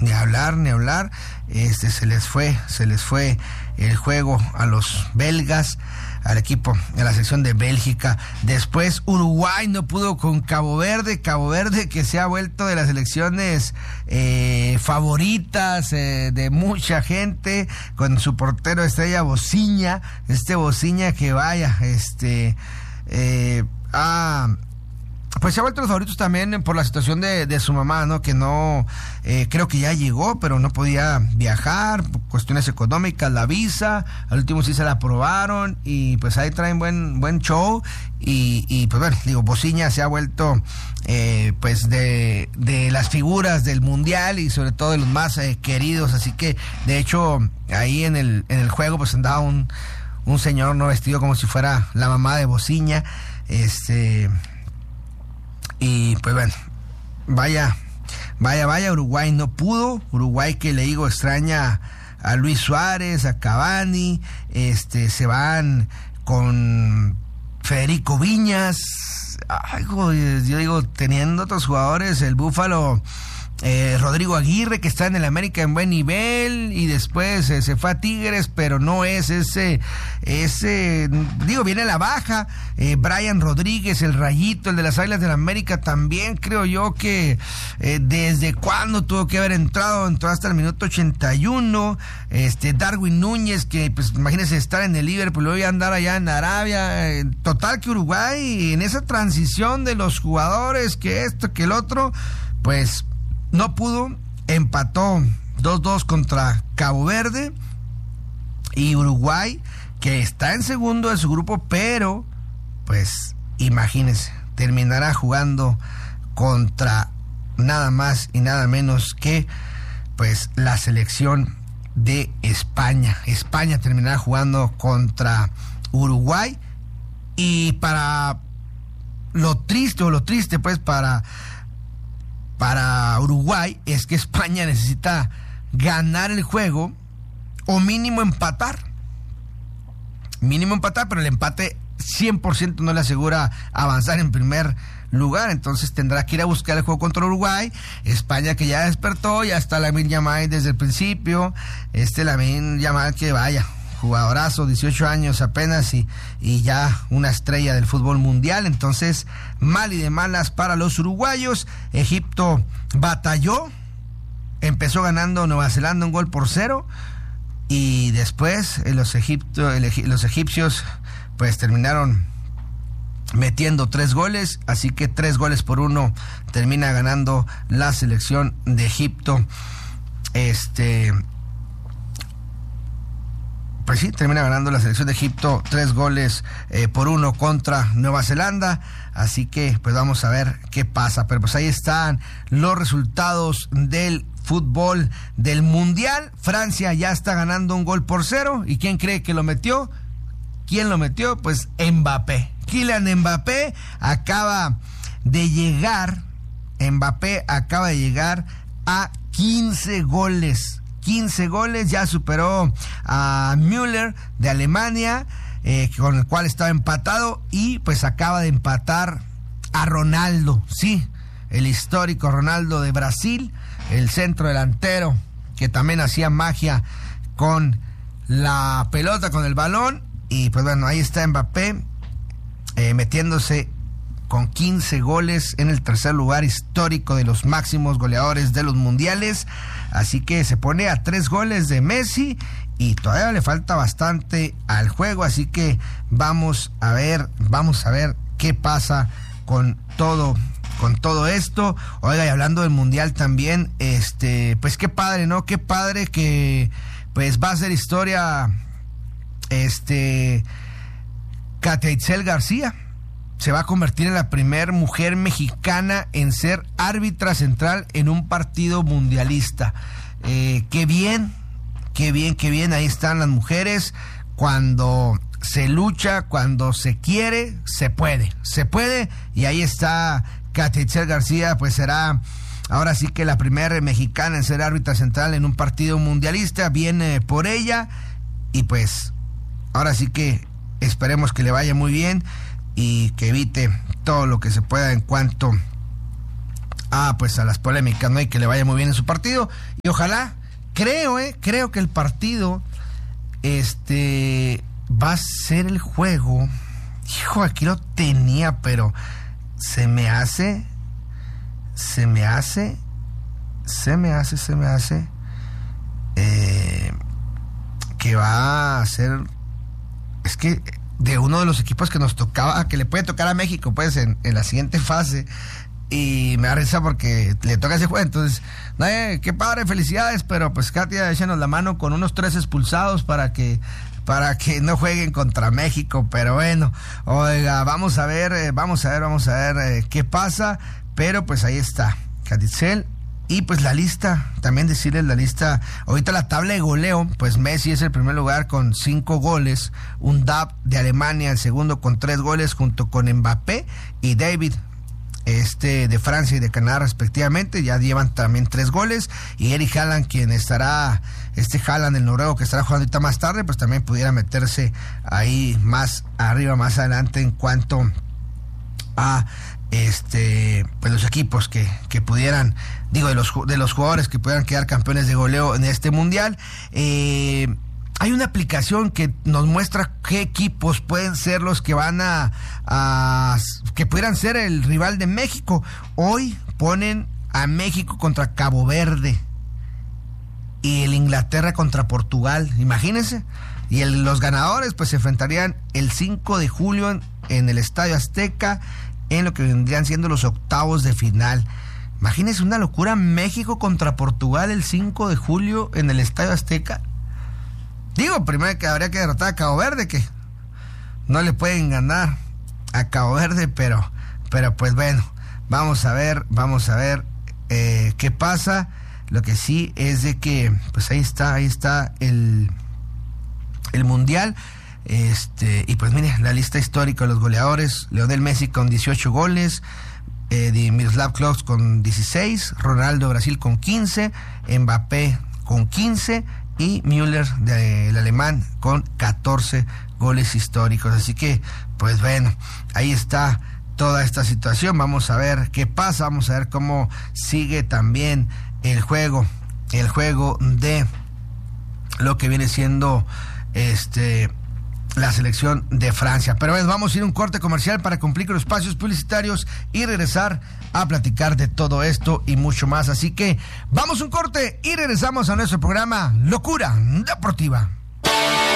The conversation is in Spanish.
ni hablar. Se les fue el juego a los belgas, al equipo de la selección de Bélgica. Después Uruguay no pudo con Cabo Verde que se ha vuelto de las selecciones favoritas de mucha gente, con su portero estrella Bociña, Bociña que vaya, pues se ha vuelto los favoritos también por la situación de su mamá, ¿no? Que no, creo que ya llegó, pero no podía viajar, por cuestiones económicas, la visa, al último sí se la aprobaron, y pues ahí traen buen show, y pues bueno, digo, Bociña se ha vuelto, pues de las figuras del mundial, y sobre todo de los más queridos, así que, de hecho, ahí en el juego, pues andaba un señor, ¿no? Vestido como si fuera la mamá de Bociña, y pues bueno, vaya, Uruguay no pudo. Uruguay, que le digo, extraña a Luis Suárez, a Cavani, se van con Federico Viñas, yo digo, teniendo otros jugadores, el Búfalo, Rodrigo Aguirre, que está en el América en buen nivel, y después se fue a Tigres, pero no es ese, viene a la baja. Brian Rodríguez, el Rayito, el de las Águilas del América, también creo yo que desde cuándo tuvo que haber entró hasta el minuto 81. Darwin Núñez, que pues imagínense estar en el Liverpool, luego andar allá en Arabia. Total que Uruguay, en esa transición de los jugadores, que esto, que el otro, pues no pudo, empató 2-2 contra Cabo Verde, y Uruguay, que está en segundo de su grupo, pero pues imagínense, terminará jugando contra nada más y nada menos que pues la selección de España. España terminará jugando contra Uruguay, y para lo triste pues para Uruguay es que España necesita ganar el juego o mínimo empatar, pero el empate 100% no le asegura avanzar en primer lugar, entonces tendrá que ir a buscar el juego contra Uruguay. España, que ya despertó, ya está Lamine Yamal desde el principio, Lamine Yamal, que vaya, jugadorazo, 18 años apenas, y ya una estrella del fútbol mundial. Entonces, mal y de malas para los uruguayos. Egipto batalló, empezó ganando Nueva Zelanda 1-0, y después los egipcios pues terminaron metiendo 3 goles, así que 3-1 termina ganando la selección de Egipto. Pues sí, termina ganando la selección de Egipto 3-1 contra Nueva Zelanda. Así que pues vamos a ver qué pasa. Pero pues ahí están los resultados del fútbol del Mundial. Francia ya está ganando 1-0. ¿Y quién cree que lo metió? ¿Quién lo metió? Pues Mbappé. Kylian Mbappé acaba de llegar a 15 goles. 15 goles, ya superó a Müller de Alemania, con el cual estaba empatado, y pues acaba de empatar a Ronaldo, sí, el histórico Ronaldo de Brasil, el centro delantero que también hacía magia con la pelota, con el balón. Y pues bueno, ahí está Mbappé metiéndose con 15 goles en el tercer lugar histórico de los máximos goleadores de los mundiales. Así que se pone a 3 goles de Messi, y todavía le falta bastante al juego. Así que vamos a ver qué pasa con todo esto. Oiga, y hablando del mundial también, pues qué padre, ¿no? Qué padre que pues va a ser historia Katia Itzel García. Se va a convertir en la primer mujer mexicana en ser árbitra central en un partido mundialista. Qué bien. Ahí están las mujeres. Cuando se lucha, cuando se quiere, se puede. Y ahí está Katia Itzel García, pues será ahora sí que la primera mexicana en ser árbitra central en un partido mundialista. Viene por ella, y pues ahora sí que esperemos que le vaya muy bien y que evite todo lo que se pueda en cuanto pues a las polémicas, ¿no? Y que le vaya muy bien en su partido. Y ojalá, creo que el partido va a ser el juego. Hijo, aquí lo tenía, pero se me hace que va a ser, es que de uno de los equipos que nos tocaba, que le puede tocar a México, pues, en la siguiente fase. Y me da risa porque le toca ese juego. Entonces, qué padre, felicidades, pero pues Katia, échanos la mano con unos 3 expulsados para que no jueguen contra México. Pero bueno, oiga, vamos a ver qué pasa. Pero pues ahí está, Catitzel. Y pues la lista, también decirles la lista, ahorita la tabla de goleo, pues Messi es el primer lugar con 5 goles, Undab de Alemania el segundo con 3 goles junto con Mbappé y David de Francia y de Canadá respectivamente, ya llevan también 3 goles, y Eric Haaland, quien estará, Haaland, el noruego, que estará jugando ahorita más tarde, pues también pudiera meterse ahí más arriba, más adelante en cuanto a pues los equipos que pudieran, digo, de los jugadores que pudieran quedar campeones de goleo en este mundial. Hay una aplicación que nos muestra qué equipos pueden ser los que van que pudieran ser el rival de México. Hoy ponen a México contra Cabo Verde y el Inglaterra contra Portugal, imagínense. Y los ganadores pues se enfrentarían el 5 de julio en el Estadio Azteca, en lo que vendrían siendo los octavos de final. Imagínense una locura, México contra Portugal el 5 de julio en el Estadio Azteca. Digo, primero que habría que derrotar a Cabo Verde, que no le pueden ganar a Cabo Verde, pero pues bueno, vamos a ver qué pasa. Lo que sí es de que pues ahí está el mundial. Y pues mire, la lista histórica de los goleadores: Lionel Messi con 18 goles, Miroslav Klose con 16, Ronaldo de Brasil con 15, Mbappé con 15 y Müller del alemán con 14 goles históricos. Así que pues bueno, ahí está toda esta situación. Vamos a ver qué pasa, vamos a ver cómo sigue también el juego de lo que viene siendo la selección de Francia. Pero bueno, vamos a ir a un corte comercial para cumplir con los espacios publicitarios y regresar a platicar de todo esto y mucho más. Así que vamos a un corte y regresamos a nuestro programa Locura Deportiva.